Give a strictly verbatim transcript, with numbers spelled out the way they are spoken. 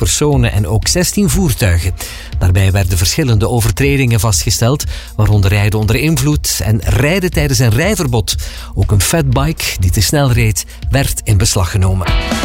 personen en ook zestien voertuigen. Daarbij werden verschillende overtredingen vastgesteld, waaronder rijden onder invloed en rijden tijdens een rijverbod. Ook een fatbike die te snel reed, werd in beslag genomen.